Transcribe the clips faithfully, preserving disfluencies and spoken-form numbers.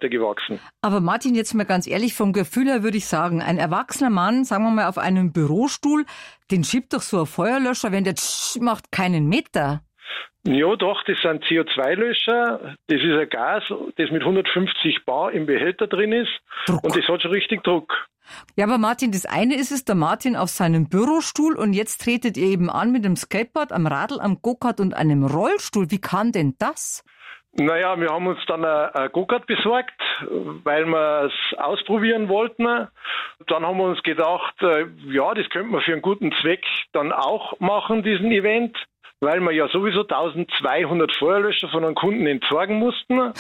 Alter gewachsen. Aber Martin, jetzt mal ganz ehrlich, vom Gefühl her würde ich sagen, ein erwachsener Mann, sagen wir mal auf einem Bürostuhl, den schiebt doch so ein Feuerlöscher, wenn der tsch macht, keinen Meter. Ja, doch, das sind C O zwei Löscher. Das ist ein Gas, das mit hundertfünfzig Bar im Behälter drin ist. Druck. Und das hat schon richtig Druck. Ja, aber Martin, das eine ist es, der Martin auf seinem Bürostuhl und jetzt tretet ihr eben an mit dem Skateboard, am Radl, am Go-Kart und einem Rollstuhl. Wie kann denn das? Naja, wir haben uns dann ein Go-Kart besorgt, weil wir es ausprobieren wollten. Dann haben wir uns gedacht, ja, das könnte man für einen guten Zweck dann auch machen, diesen Event, weil wir ja sowieso eintausendzweihundert Feuerlöscher von einem Kunden entsorgen mussten.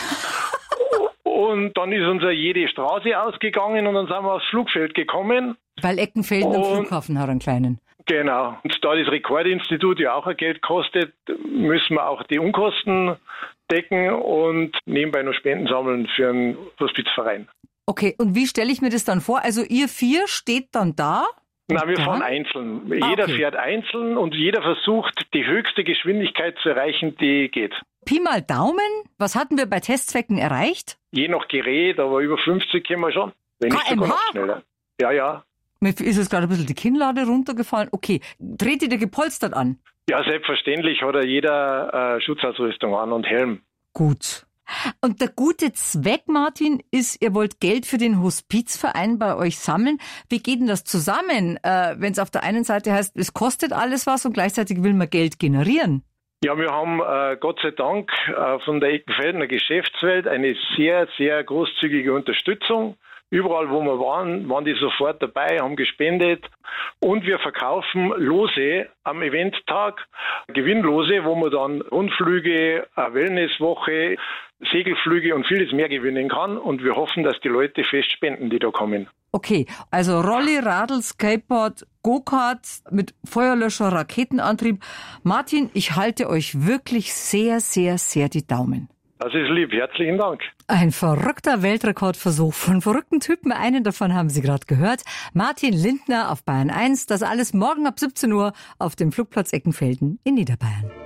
Und dann ist uns ja jede Straße ausgegangen und dann sind wir aufs Flugfeld gekommen. Weil Eckenfelden am Flughafen hat einen kleinen. Genau. Und da das Rekordinstitut ja auch ein Geld kostet, müssen wir auch die Unkosten decken und nebenbei noch Spenden sammeln für einen Hospizverein. Okay, und wie stelle ich mir das dann vor? Also ihr vier steht dann da? Nein, wir dann? fahren einzeln. Ah, jeder okay. fährt einzeln und jeder versucht, die höchste Geschwindigkeit zu erreichen, die geht. Pi mal Daumen, was hatten wir bei Testzwecken erreicht? Je nach Gerät, aber über fünfzig können wir schon. Wenn nicht sogar noch schneller. Ja, ja. Mir ist jetzt gerade ein bisschen die Kinnlade runtergefallen. Okay, dreht ihr da gepolstert an? Ja, selbstverständlich hat ja jeder äh, Schutzausrüstung an und Helm. Gut. Und der gute Zweck, Martin, ist, ihr wollt Geld für den Hospizverein bei euch sammeln. Wie geht denn das zusammen, äh, wenn es auf der einen Seite heißt, es kostet alles was und gleichzeitig will man Geld generieren? Ja, wir haben äh, Gott sei Dank äh, von der Eckenfeldener Geschäftswelt eine sehr, sehr großzügige Unterstützung. Überall, wo wir waren, waren die sofort dabei, haben gespendet. Und wir verkaufen Lose am Eventtag, Gewinnlose, wo man dann Rundflüge, eine Wellnesswoche, Segelflüge und vieles mehr gewinnen kann. Und wir hoffen, dass die Leute fest spenden, die da kommen. Okay, also Rolli, Radl, Skateboard, Go-Kart mit Feuerlöscher, Raketenantrieb. Martin, ich halte euch wirklich sehr, sehr, sehr die Daumen. Das ist lieb. Herzlichen Dank. Ein verrückter Weltrekordversuch von verrückten Typen. Einen davon haben Sie gerade gehört. Martin Lindner auf Bayern eins. Das alles morgen ab siebzehn Uhr auf dem Flugplatz Eckenfelden in Niederbayern.